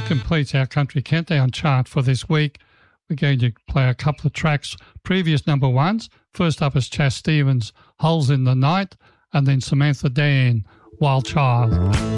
completes our Country Countdown chart for this week. We're going to play a couple of tracks, previous number ones. First up is Chas Stevens, Holes in the Night, and then Samantha Dan, Wild Child.